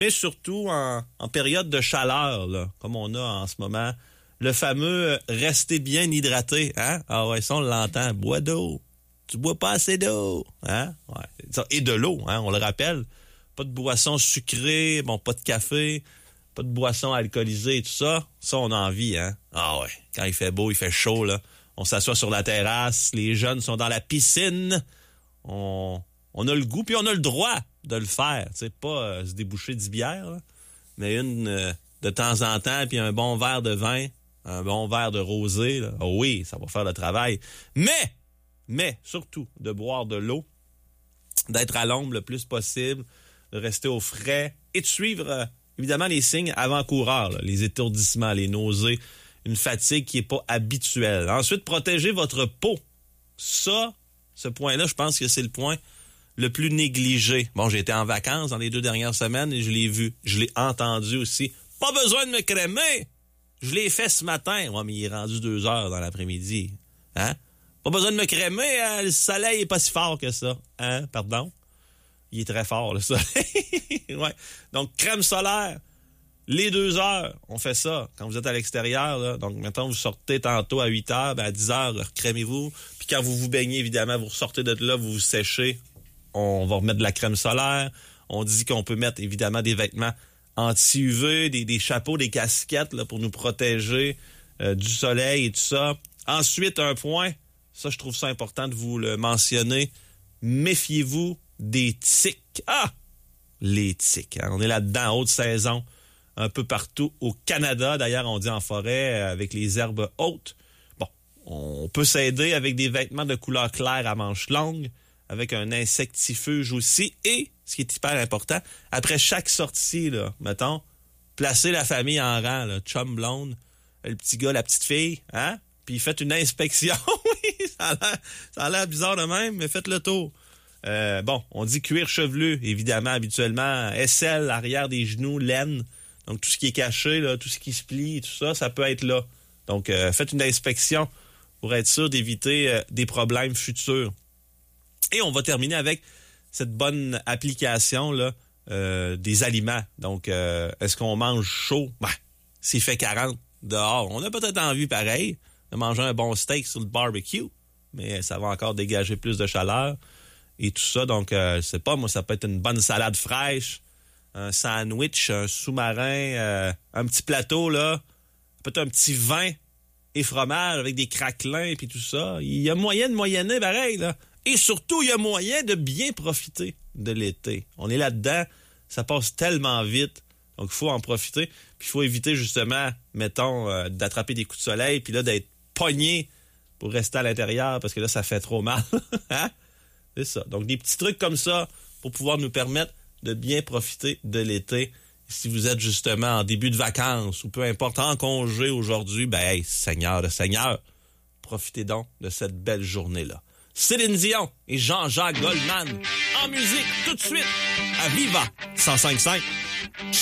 Mais surtout en période de chaleur, là, comme on a en ce moment, le fameux « rester bien hydraté ». Hein? Ah ouais, ça, on l'entend. Bois d'eau. Tu bois pas assez d'eau. Hein? Ouais. Et de l'eau, hein, on le rappelle. Pas de boisson sucrée, bon, pas de café, pas de boisson alcoolisée, tout ça. Ça, on a envie, hein? Ah ouais, quand il fait beau, il fait chaud, là. On s'assoit sur la terrasse, les jeunes sont dans la piscine. On a le goût, puis on a le droit de le faire. Tu sais, pas se déboucher 10 bières, là, mais une de temps en temps, puis un bon verre de vin, un bon verre de rosé. Là. Oh oui, ça va faire le travail. Mais, surtout, de boire de l'eau, d'être à l'ombre le plus possible, de rester au frais et de suivre, évidemment, les signes avant-coureurs, là, les étourdissements, les nausées, une fatigue qui n'est pas habituelle. Ensuite, protéger votre peau. Ça, ce point-là, je pense que c'est le point le plus négligé. Bon, j'ai été en vacances dans les 2 dernières semaines et je l'ai vu. Je l'ai entendu aussi. Pas besoin de me crémer. Je l'ai fait ce matin. Ouais, mais il est rendu 2 heures dans l'après-midi. Hein? Pas besoin de me crémer. Hein? Le soleil est pas si fort que ça. Hein? Pardon? Il est très fort, le soleil. Ouais. Donc, crème solaire. Les 2 heures, on fait ça quand vous êtes à l'extérieur. Là. Donc, mettons, vous sortez tantôt à 8 heures, ben à 10 heures, recrémez-vous. Puis quand vous vous baignez, évidemment, vous ressortez de là, vous vous séchez. On va remettre de la crème solaire. On dit qu'on peut mettre, évidemment, des vêtements anti-UV, des chapeaux, des casquettes là, pour nous protéger du soleil et tout ça. Ensuite, un point, ça, je trouve ça important de vous le mentionner. Méfiez-vous des tiques. Ah! Les tiques. Hein? On est là-dedans, haute saison, un peu partout au Canada. D'ailleurs, on dit en forêt, avec les herbes hautes. Bon, on peut s'aider avec des vêtements de couleur claire à manches longues, avec un insectifuge aussi. Et, ce qui est hyper important, après chaque sortie, là, mettons, placez la famille en rang, là, chum blonde, le petit gars, la petite fille, hein? Puis faites une inspection. Oui, ça a l'air bizarre de même, mais faites le tour. Bon, on dit cuir chevelu, évidemment, habituellement, aisselle, arrière des genoux, laine. Donc, tout ce qui est caché, là, tout ce qui se plie, tout ça, ça peut être là. Donc, faites une inspection pour être sûr d'éviter des problèmes futurs. Et on va terminer avec cette bonne application là, des aliments. Donc, est-ce qu'on mange chaud? Ben, s'il fait 40 dehors, on a peut-être envie pareil de manger un bon steak sur le barbecue, mais ça va encore dégager plus de chaleur et tout ça. Donc, je sais pas, moi, ça peut être une bonne salade fraîche, un sandwich, un sous-marin, un petit plateau, là, peut-être un petit vin et fromage avec des craquelins et puis tout ça. Il y a moyen de moyenner pareil, là. Et surtout, il y a moyen de bien profiter de l'été. On est là-dedans, ça passe tellement vite, donc il faut en profiter. Puis il faut éviter justement, mettons, d'attraper des coups de soleil, puis là, d'être pogné pour rester à l'intérieur, parce que là, ça fait trop mal. Hein? C'est ça. Donc, des petits trucs comme ça pour pouvoir nous permettre de bien profiter de l'été. Si vous êtes justement en début de vacances, ou peu importe, en congé aujourd'hui, ben, hey, Seigneur de Seigneur, profitez donc de cette belle journée-là. Céline Dion et Jean-Jacques Goldman en musique tout de suite à Viva 105.5.